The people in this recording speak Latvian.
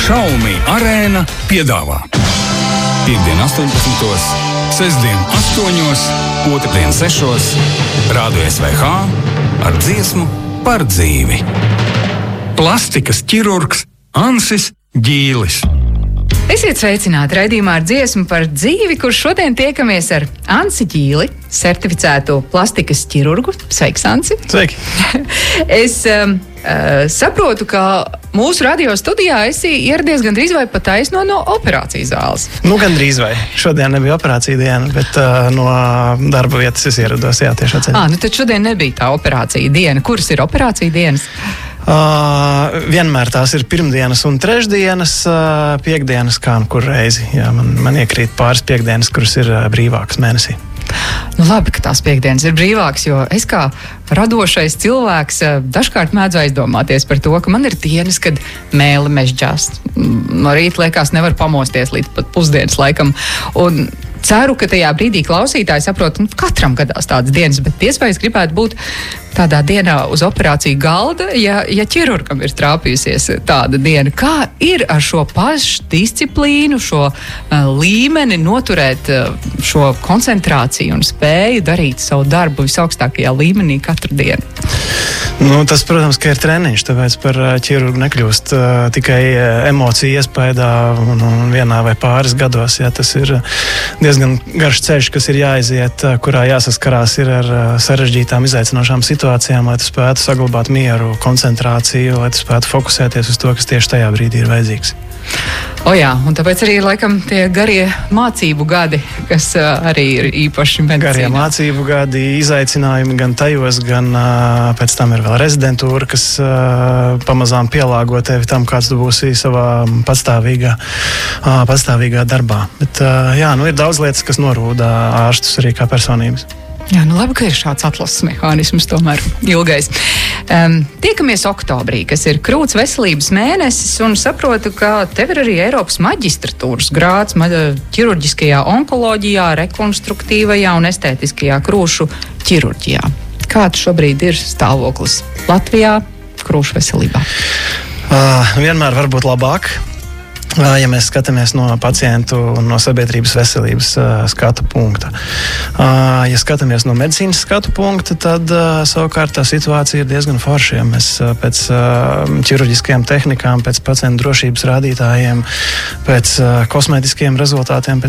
Xiaomi Arēna piedāvā piektdien 18, sestdien 8, otrdien 6, Rādio SVH ar dziesmu par dzīvi. Plastikas ķirurgs Ansis Ģīlis. Esiet sveicināti raidījumā ar dziesmu par dzīvi, kur šodien tiekamies ar Ansi Ģīli, certificēto plastikas ķirurgu. Sveiks, Ansi! Sveiki! Es saprotu, ka mūsu radio studijā esi ieradies gandrīz vai pat taisno no operācijas zāles. Nu, gandrīz vai. Šodien nebija operācija diena, bet no darba vietas es ierados, jā, tieši atceļ. Nu tad šodien nebija tā operācija diena. Kuras ir operācija dienas? Vienmēr tās ir pirmdienas un trešdienas, piekdienas kā un kur reizi. Jā, man iekrīt pāris piekdienas, kuras ir brīvākas mēnesī. Nu labi, ka tās piekdienas ir brīvākas, jo es kā radošais cilvēks dažkārt mēdzu aizdomāties par to, ka man ir dienas, kad mēli mežģās. No rīta liekas nevar pamosties līdz pat pusdienas laikam. Un ceru, ka tajā brīdī klausītāji saprot, katram gadās tādas dienas, bet iespējas gribētu būt tādā dienā uz operāciju galda, ja ķirurgam ir trāpījusies tāda diena. Kā ir ar šo pašu disciplīnu, šo līmeni noturēt šo koncentrāciju un spēju darīt savu darbu visaugstākajā līmenī katru dienu? Nu, tas, protams, ka ir treniņš, tāpēc par ķirurgu nekļūst tikai emociju iespaidā un vienā vai pāris gados. Jā, tas ir diezgan garš ceļš, kas ir jāiziet, kurā jāsaskarās ir ar sarežģītām, izaicinošām situācijām, lai tu spētu saglabāt mieru, koncentrāciju, lai tu spētu fokusēties uz to, kas tieši tajā brīdī ir vajadzīgs. Jā, un tāpēc arī laikam tie garie mācību gadi, kas arī ir īpaši medicīnā. Garie mācību gadi, izaicinājumi gan tajos, gan pēc tam ir vēl rezidentūra, kas pamazām pielāgo tevi tam, kāds tu būsi savā pastāvīgā darbā. Bet ir daudz lietas, kas norūda ārstus arī kā personības. Jā, labi, ka ir šāds atlases mehānisms tomēr ilgais. Tiekamies oktobrī, kas ir krūts veselības mēnesis, un saprotu, ka tev ir arī Eiropas maģistratūras grāds ķirurģiskajā onkoloģijā, rekonstruktīvajā un estētiskajā krūšu ķirurģijā. Kāds šobrīd ir stāvoklis Latvijā krūšu veselībā? Vienmēr var būt labāk. Ja mēs skatāmies no pacientu un no sabiedrības veselības skatu punkta. Ja skatāmies no medicīnas skatu punkta, tad savukārt tā situācija ir diezgan forša. Ja mēs pēc ķirurģiskajām tehnikām, pēc pacientu drošības rādītājiem, pēc kosmētiskiem rezultātiem,